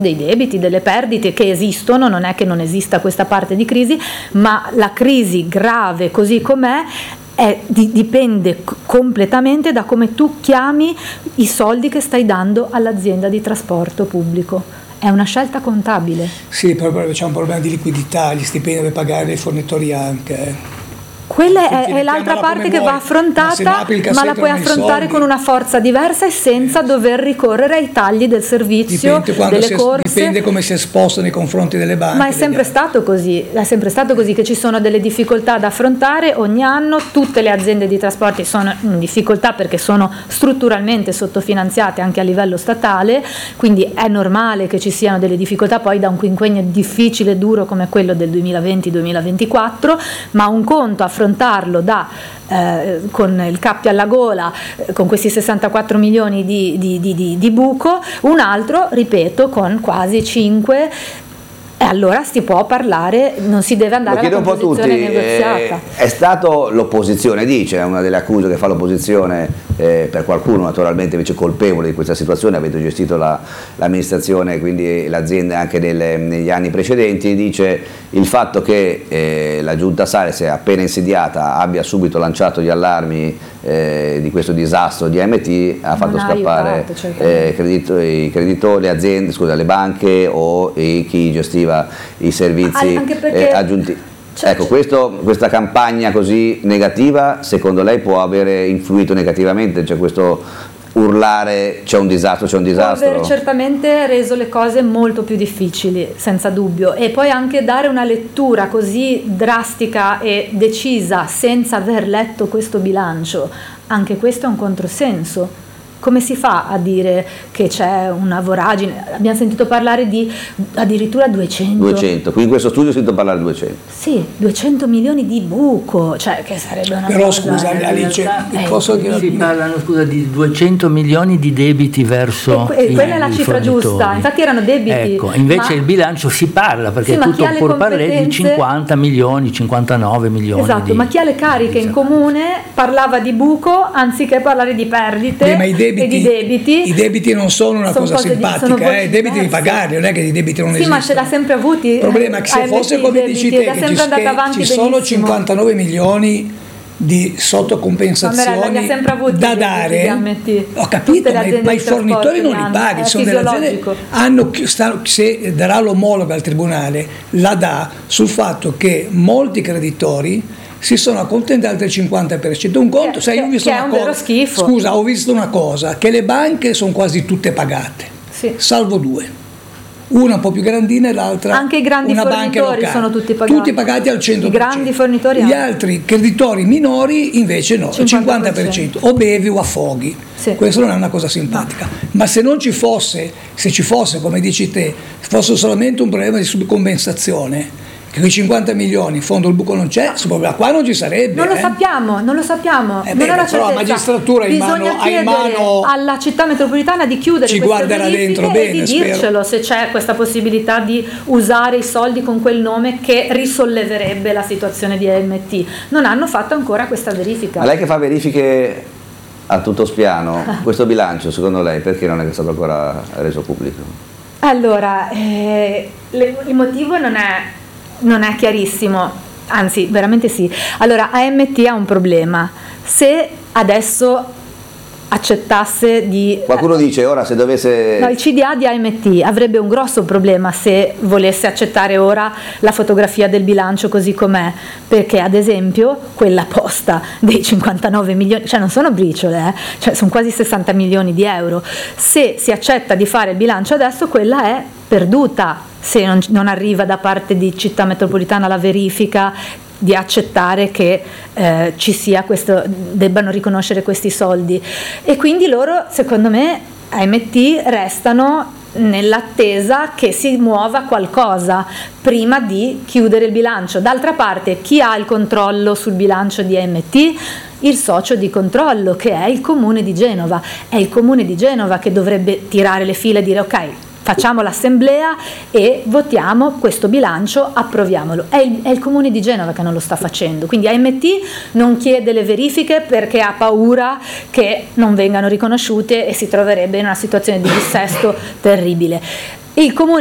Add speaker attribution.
Speaker 1: dei debiti, delle perdite che esistono, non è che non esista questa parte di crisi, ma la crisi grave così com'è dipende completamente da come tu chiami i soldi che stai dando all'azienda di trasporto pubblico. È una scelta contabile.
Speaker 2: Sì, proprio c'è un problema di liquidità, gli stipendi per pagare i fornitori anche.
Speaker 1: Quella è l'altra parte che va affrontata, ma la puoi affrontare con una forza diversa e senza dover ricorrere ai tagli del servizio, delle corse.
Speaker 2: Dipende come si è esposto nei confronti delle banche.
Speaker 1: Ma è sempre stato così, che ci sono delle difficoltà da affrontare ogni anno. Tutte le aziende di trasporti sono in difficoltà perché sono strutturalmente sottofinanziate anche a livello statale, quindi è normale che ci siano delle difficoltà poi da un quinquennio difficile e duro come quello del 2020-2024, ma un conto affrontarlo con il cappio alla gola, con questi 64 milioni di buco, un altro, ripeto, con quasi 5, e allora si può parlare, non si deve andare alla composizione negoziata.
Speaker 3: È stato l'opposizione, dice, è una delle accuse che fa l'opposizione, per qualcuno naturalmente invece colpevole di questa situazione, avete gestito l'amministrazione, quindi l'azienda anche negli anni precedenti, dice il fatto che la giunta Salis, appena insediata, abbia subito lanciato gli allarmi di questo disastro di AMT, ha fatto scappare i creditori, le aziende, le banche o chi gestiva i servizi aggiuntivi. Ecco, questa campagna così negativa, secondo lei può avere influito negativamente? Cioè questo urlare c'è un disastro,
Speaker 1: può aver certamente reso le cose molto più difficili, senza dubbio, e poi anche dare una lettura così drastica e decisa senza aver letto questo bilancio, anche questo è un controsenso. Come si fa a dire che c'è una voragine? Abbiamo sentito parlare di addirittura 200,
Speaker 3: qui in questo studio ho sentito parlare di 200.
Speaker 1: Sì, 200 milioni di buco, cioè che sarebbe una
Speaker 2: però
Speaker 1: cosa...
Speaker 2: scusa Alice,
Speaker 4: si parlano di 200 milioni di debiti verso
Speaker 1: quella è la cifra giusta, infatti erano debiti.
Speaker 4: Ecco, invece il bilancio si parla, perché è tutto un porparlè di 50 milioni, 59 milioni.
Speaker 1: Esatto, ma chi ha le cariche in comune parlava di buco anziché parlare di perdite.
Speaker 2: Ma i debiti non sono una cosa simpatica, i debiti devi pagarli, non è che i debiti non esistono.
Speaker 1: Ma ce l'ha sempre avuti.
Speaker 2: Il problema è che se fosse come dici te, che ci sono 59 milioni di sottocompensazioni da dare, ho capito, ma i fornitori non li paghi, sono delle aziende, se darà l'omologo al tribunale, la dà sul fatto che molti creditori si sono accontentati del 50%. Un conto, io ho visto una cosa,
Speaker 1: schifo.
Speaker 2: Scusa, ho visto una cosa, che le banche sono quasi tutte pagate, salvo due. Una un po' più grandina e l'altra
Speaker 1: anche i grandi fornitori sono tutti pagati
Speaker 2: al 100%.
Speaker 1: I grandi fornitori
Speaker 2: gli altri creditori minori invece no, 50%. O bevi o affoghi. Questo non è una cosa simpatica, ma se ci fosse, come dici te, fosse solamente un problema di subcompensazione, che quei 50 milioni in fondo il buco non c'è, questo problema qua non ci sarebbe.
Speaker 1: Non lo sappiamo. Non
Speaker 2: però la magistratura ha in mano
Speaker 1: alla città metropolitana di chiudere
Speaker 2: ci
Speaker 1: queste
Speaker 2: guarderà dentro bene,
Speaker 1: e di dircelo se c'è questa possibilità di usare i soldi con quel nome che risolleverebbe la situazione di AMT. Non hanno fatto ancora questa verifica.
Speaker 3: Ma lei che fa verifiche a tutto spiano, questo bilancio secondo lei perché non è stato ancora reso pubblico?
Speaker 1: Allora, il motivo non è chiarissimo, anzi veramente sì. Allora, AMT ha un problema. Se adesso accettasse di...
Speaker 3: Qualcuno dice ora se dovesse...
Speaker 1: No, il CDA di AMT avrebbe un grosso problema se volesse accettare ora la fotografia del bilancio così com'è, perché ad esempio quella posta dei 59 milioni, cioè non sono briciole, cioè sono quasi 60 milioni di euro. Se si accetta di fare il bilancio adesso, quella è perduta se non arriva da parte di città metropolitana la verifica di accettare che ci sia questo, debbano riconoscere questi soldi, e quindi loro, secondo me, AMT restano nell'attesa che si muova qualcosa prima di chiudere il bilancio. D'altra parte, chi ha il controllo sul bilancio di AMT? Il socio di controllo, che è il Comune di Genova. È il Comune di Genova che dovrebbe tirare le fila e dire ok, facciamo l'assemblea e votiamo questo bilancio, approviamolo. È il Comune di Genova che non lo sta facendo, quindi AMT non chiede le verifiche perché ha paura che non vengano riconosciute e si troverebbe in una situazione di dissesto terribile. il comune